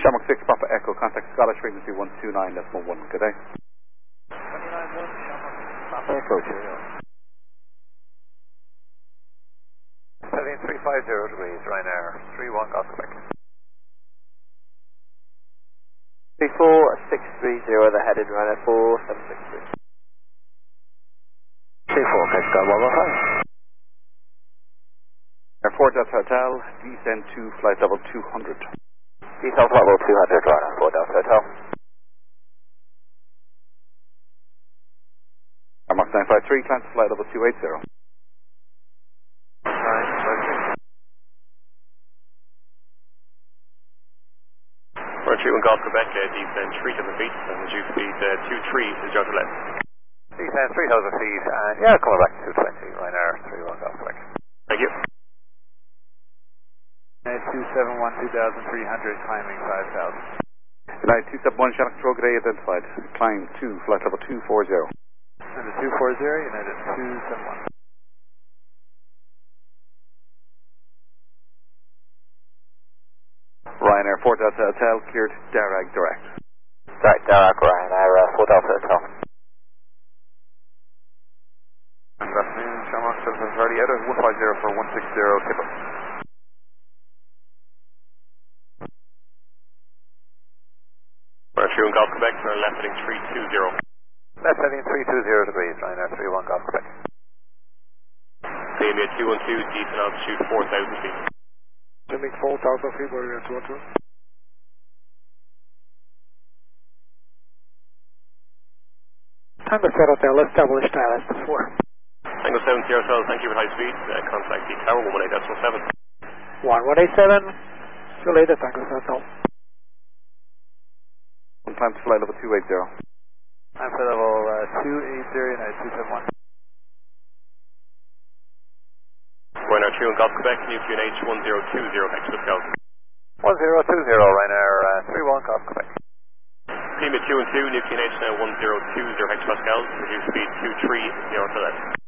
Shamrock 6 Papa Echo, contact Scottish frequency 129.1. Good day. 29.1 Shamrock Papa Echo, cheerio. 17350 degrees, Ryanair, 31 Golf Quebec. 34630, the headed Ryanair 4763. 34, Coast Guard 115. Air 4 Delta Hotel, descend to flight level 200. Descend level 200, Ryanair 4 Delta Hotel. Shamrock 953, climb to flight level 280. 953. Roger, and Golf Quebec, descend 3,000 feet, and reduce speed 23 is your left. Descend 3,000 feet, and yeah, coming back to 220, Ryanair 31 Golf Quebec. Thank you. 271, 2,300, climbing 5,000. United 271, Shamrock Control, good day, identified. Climb to flight level 240. And the 240, United 271. Ryanair 4 Delta Hotel, cleared Darag direct. Direct Darag, Ryanair 4 Delta Hotel. Good afternoon, Shamrock 7 ready out of 150 for 160, tip up. Roger, and Golf Quebec, for left heading 320. Left heading 320 degrees, Ryanair 31 Golf Quebec. PMA 212, descend altitude 4,000 feet. Descending 4,000 feet, Ryanair 212. Tango Set Hotel, establish dial S4. Tango 7 Sierra Hotel, thank you for high speed. Contact the tower 118.7. 1187, see you later, Tango Set Hotel. Climb to flight level 280. I'm for level 280, United 271. Ryanair 2 and Golf Quebec, new QNH 1020, Hector Pascal. 1020, Ryanair 31 Golf Quebec. PMA 2 and 2, new QNH now 1020, Hector Pascal, reduce speed 23, 0 to left.